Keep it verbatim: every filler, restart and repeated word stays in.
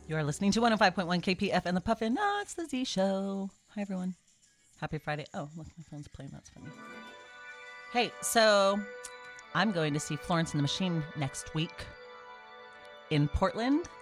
You are listening to one oh five point one K P F and the Puffin. Oh, it's the Z Show. Hi, everyone. Happy Friday. Oh, look, my phone's playing. That's funny. Hey, so I'm going to see Florence and the Machine next week in Portland